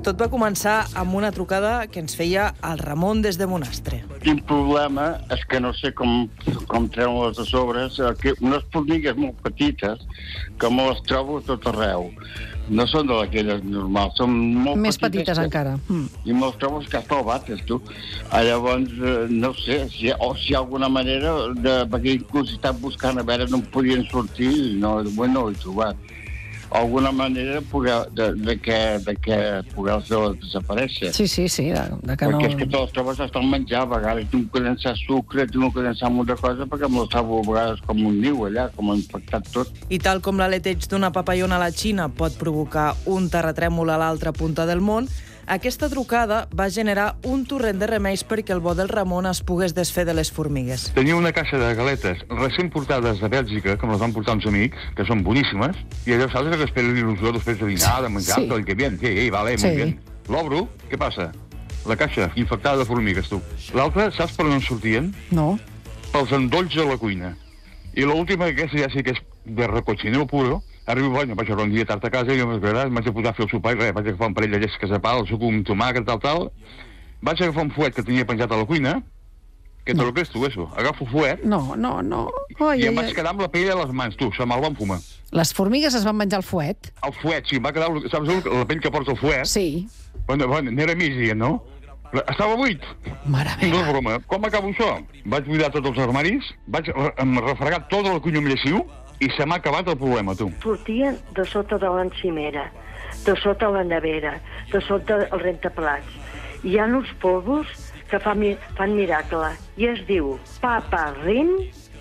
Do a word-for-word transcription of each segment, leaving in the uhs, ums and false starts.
Tot va començar amb una trucada que ens feia el Ramon des de Monastre. Quin problema és que no sé com, com treuen les de sobres, que unes formigues molt petites que me les trobo a tot arreu. No són de aquelles normals, són molt Més petites. petites que... encara. Mm. I me les trobo que hasta el bates, tu. Ah, llavors, no sé, si, o si hi ha alguna manera, de, perquè inclús he estat buscant a veure on podien sortir, i no, bueno, no ho he trobat. Alguna manera de, poder, de, de que, de que poder-los desaparèixer. Sí, sí, sí, de, de que perquè no... és que te les trobes hasta el menjar, a vegades tinc que llançar sucre, tinc que llançar molta cosa, perquè me les trobo a vegades com un niu allà, com infectat tot. I tal com l'aleteig d'una papallona a la Xina pot provocar un terratrèmol a l'altra punta del món, aquesta trucada va generar un torrent de remeis perquè el bo del Ramon es pogués desfer de les formigues. Tenia una caixa de galetes recent portades de Bèlgica, que me les van portar uns amics, que són boníssimes, i allò saps que espera l'il·lusió després de dinar, de menjar-te, sí. Que bien, sí, vale, sí. Muy bien. L'obro, què passa? La caixa infectada de formigues, tu. L'altra, saps per on en sortien? No. Pels endolls de la cuina. I l'última, aquesta ja sí que és de recochineo puro. Arribo, bueno, vaig a un dia tard a casa i jo vaig a posar a fer el sopar i res, vaig agafar un parell de llesques de pa, el suc amb tomàquet, tal, tal. Vaig agafar un fuet que tenia penjat a la cuina, que te lo creus tu, eso? Agafo el fuet... No, no, no. Oi, i em oi, vaig quedar amb la pell a les mans, tu, se me'l van fumar. Les formigues es van menjar el fuet? El fuet, sí, em va quedar, saps la pell que porta el fuet? Sí. Bueno, bueno, n'era mísia, no? Estava buit. Mare meva. No és broma. Com acabo això? Vaig buidar tots els armaris, vaig refregar tota la cuina amb lleixiu, i se m'ha acabat el problema, tu. Sortien de sota de l'encimera, de sota la nevera, de sota el rentaplats. Hi ha uns polvos que fan, fan miracle. I es diu paparrin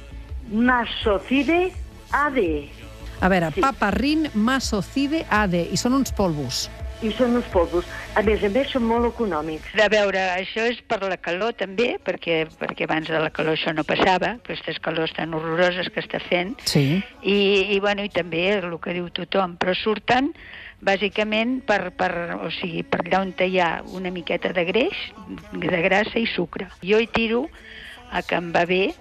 masocide A D. A veure, Sí. paparrin masocide A D. I són uns polvos. I són uns polvos. A més a més, són molt econòmics. A veure, això és per la calor també, perquè, perquè abans de la calor això no passava, aquestes calors tan horroroses que està fent. Sí. I, i, bueno, i també el que diu tothom, però surten bàsicament per, per, o sigui, per allà on hi ha una miqueta de greix, de grassa i sucre. Jo hi tiro a que em va bé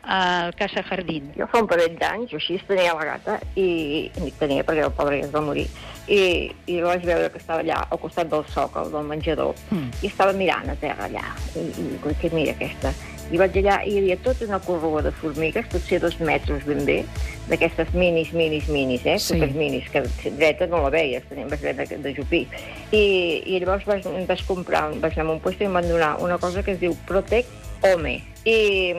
al Casa Jardín. Jo fa un parell d'anys, així, tenia la gata, i ni tenia perquè el pobre ja es va morir, i, i vaig veure que estava allà al costat del sòcol, del menjador, mm. i estava mirant a terra allà, i, i que mira aquesta. I vaig allà i hi havia tota una corrua de formigues, potser dos metres ben bé, d'aquestes minis, minis, minis, eh? Sí. Superminis, minis, que dreta no la veies, vas haver de, de jupir. I, i llavors vaig, vaig comprar, vaig anar a un puesto i em van donar una cosa que es diu Protect Home. I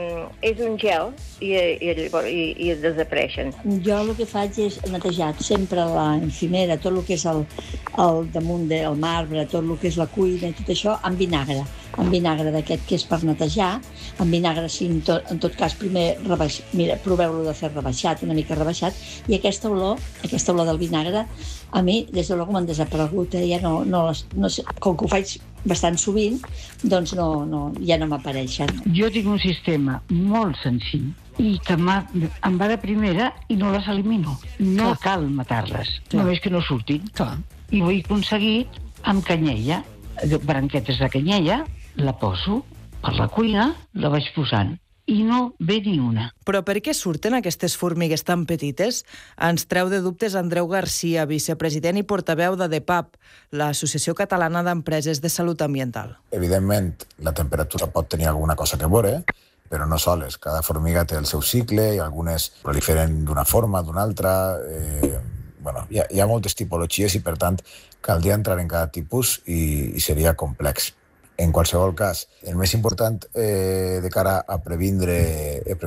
és un gel i, i, i, i es desapareixen. Jo el que faig és netejar sempre la encimera, tot el que és el, el damunt del marbre, tot el que és la cuina i tot això, amb vinagre. Amb vinagre d'aquest que és per netejar, amb vinagre, sí, en tot, en tot cas, primer rebaix, mira, proveu-lo de fer rebaixat, una mica rebaixat, i aquesta olor, aquesta olor del vinagre, a mi, des de l'olor m'han desaparegut, eh? Ja no, no, no sé, com que ho faig bastant sovint, doncs no, no, ja no m'apareixen. Jo tinc un sistema molt senzill i que em va de primera i no les elimino. No Clar. cal matar-les, només que no surtin. Clar. I ho he aconseguit amb canyella, branquetes de canyella, la poso per la cuina, la vaig posant. I no ve ni una. Però per què surten aquestes formigues tan petites? Ens treu de dubtes Andreu Garcia, vicepresident i portaveu de DEPAP, l'Associació Catalana d'Empreses de Salut Ambiental. Evidentment, la temperatura pot tenir alguna cosa que veure, però no soles. Cada formiga té el seu cicle i algunes proliferen d'una forma, d'una altra. Eh, bueno, hi ha, hi ha moltes tipologies i, per tant, caldria entrar en cada tipus i, i seria complex. En qualsevol cas, el més important eh, de cara a previndre